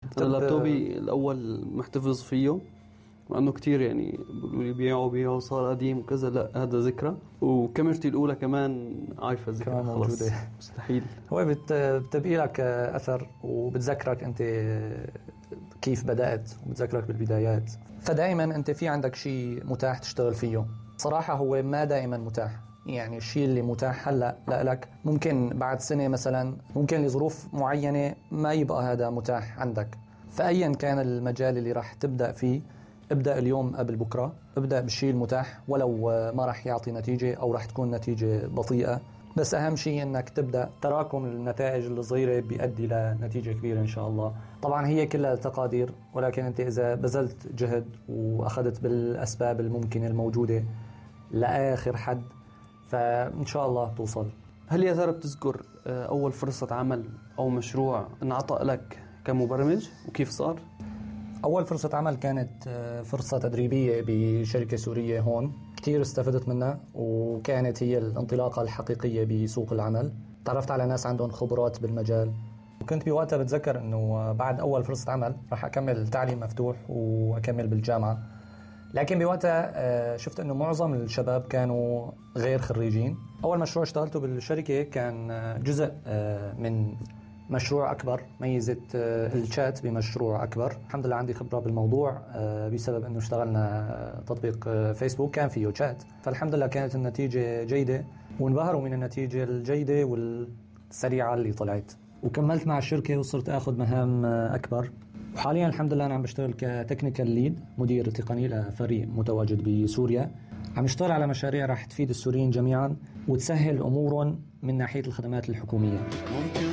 لابتوبي الأول محتفظ فيه، وأنه كتير يعني بيقولوا لي بيعه صار قديم وكذا، لا هذا ذكرى. وكاميرتي الأولى كمان عايفة ذكرى موجودة. مستحيل. هو بتبقي لك أثر وبتذكرك أنت كيف بدأت، وبتذكرك بالبدايات. فدائما أنت في عندك شيء متاح تشتغل فيه. صراحة هو ما دائما متاح، يعني الشيء اللي متاح هلأ لك ممكن بعد سنة مثلا، ممكن لظروف معينة ما يبقى هذا متاح عندك. فأيا كان المجال اللي راح تبدأ فيه، ابدأ اليوم قبل بكرة، ابدأ بالشيء المتاح ولو ما راح يعطي نتيجة أو راح تكون نتيجة بطيئة، بس أهم شيء أنك تبدأ. تراكم النتائج الصغيرة بيؤدي لنتيجة كبيرة إن شاء الله. طبعا هي كلها تقادير، ولكن أنت إذا بذلت جهد وأخذت بالأسباب الممكنة الموجودة لآخر حد، فإن شاء الله توصل. هل يا ترى بتذكر أول فرصة عمل أو مشروع انعطى لك كمبرمج وكيف صار؟ أول فرصة عمل كانت فرصة تدريبية بشركة سورية هون، كتير استفدت منها، وكانت هي الانطلاقة الحقيقية بسوق العمل. تعرفت على ناس عندهم خبرات بالمجال، وكنت بوقتها بتذكر أنه بعد أول فرصة عمل راح أكمل تعليم مفتوح وأكمل بالجامعة. لكن بوقتها شفت أنه معظم الشباب كانوا غير خريجين. أول مشروع اشتغلته بالشركة كان جزء من مشروع أكبر، ميزة الشات بمشروع أكبر. الحمد لله عندي خبرة بالموضوع بسبب أنه اشتغلنا تطبيق فيسبوك كان فيه شات، فالحمد لله كانت النتيجة جيدة، وانبهروا من النتيجة الجيدة والسريعة اللي طلعت. وكملت مع الشركة وصرت أخذ مهام أكبر، وحاليا الحمد لله أنا عم بشتغل كتكنيكال ليد، مدير تقني لفريق متواجد بسوريا. عم نشتغل على مشاريع راح تفيد السوريين جميعا وتسهل أمورهم من ناحية الخدمات الحكومية.